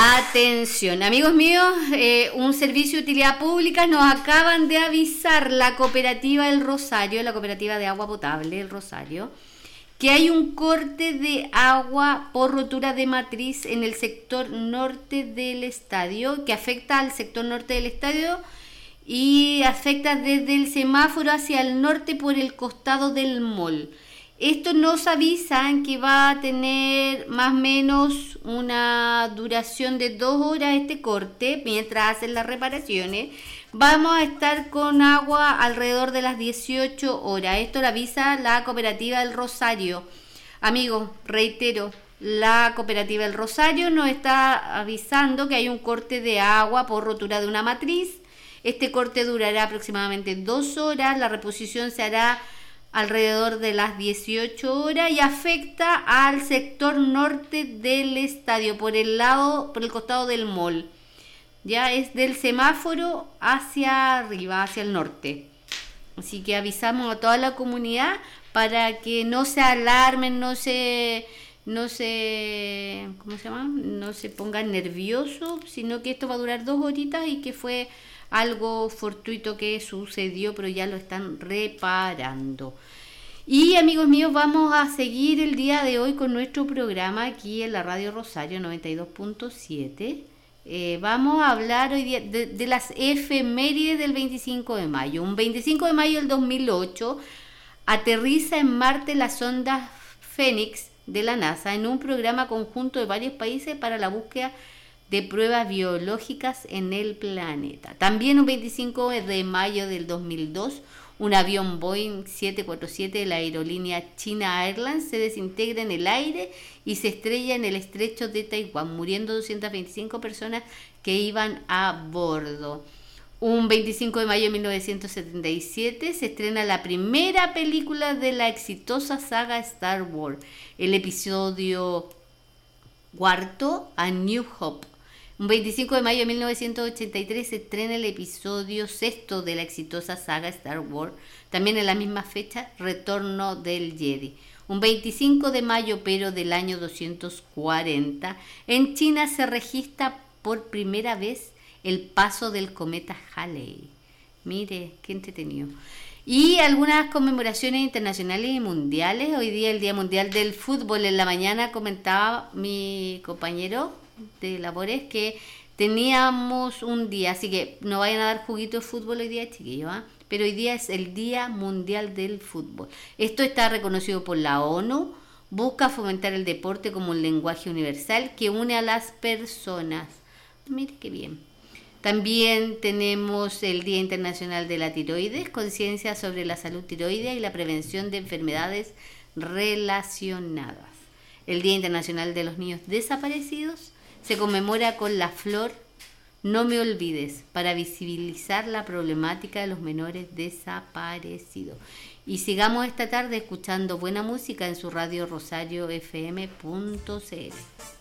Atención, amigos míos, un servicio de utilidad pública, nos acaban de avisar la cooperativa El Rosario, la cooperativa de agua potable El Rosario, que hay un corte de agua por rotura de matriz en el sector norte del estadio, que afecta al sector norte del estadio y afecta desde el semáforo hacia el norte por el costado del mall. Esto nos avisan que va a tener más o menos una duración de 2 horas este corte mientras hacen las reparaciones. Vamos a estar con agua alrededor de las 18 horas. Esto lo avisa la cooperativa del Rosario. Amigos, reitero, la cooperativa del Rosario nos está avisando que hay un corte de agua por rotura de una matriz. Este corte durará aproximadamente 2 horas. La reposición se hará alrededor de las 18 horas y afecta al sector norte del estadio por el costado del mall. Ya es del semáforo hacia arriba, hacia el norte. Así que avisamos a toda la comunidad para que no se alarmen, no se pongan nerviosos, sino que esto va a durar 2 horitas y que fue algo fortuito que sucedió, pero ya lo están reparando. Y amigos míos, vamos a seguir el día de hoy con nuestro programa aquí en la Radio Rosario 92.7. Vamos a hablar hoy día de las efemérides del 25 de mayo. Un 25 de mayo del 2008 aterriza en Marte la sonda Phoenix de la NASA en un programa conjunto de varios países para la búsqueda de pruebas biológicas en el planeta. También un 25 de mayo del 2002, un avión Boeing 747 de la aerolínea China Airlines se desintegra en el aire y se estrella en el estrecho de Taiwán, muriendo 225 personas que iban a bordo. Un 25 de mayo de 1977 se estrena la primera película de la exitosa saga Star Wars, el episodio 4, A New Hope. Un 25 de mayo de 1983 se estrena el episodio 6 de la exitosa saga Star Wars. También en la misma fecha, Retorno del Jedi. Un 25 de mayo, pero del año 240, en China se registra por primera vez el paso del cometa Halley. Mire, qué entretenido. Y algunas conmemoraciones internacionales y mundiales. Hoy día el Día Mundial del Fútbol. En la mañana comentaba mi compañero de labores que teníamos un día, así que no vayan a dar juguito de fútbol hoy día, chiquillos, pero hoy día es el Día Mundial del Fútbol. Esto está reconocido por la ONU, busca fomentar el deporte como un lenguaje universal que une a las personas. Mire qué bien. También tenemos el Día Internacional de la Tiroides, conciencia sobre la salud tiroidea y la prevención de enfermedades relacionadas. El Día Internacional de los Niños Desaparecidos se conmemora con la flor No Me Olvides para visibilizar la problemática de los menores desaparecidos. Y sigamos esta tarde escuchando buena música en su radio Rosario FM.cl.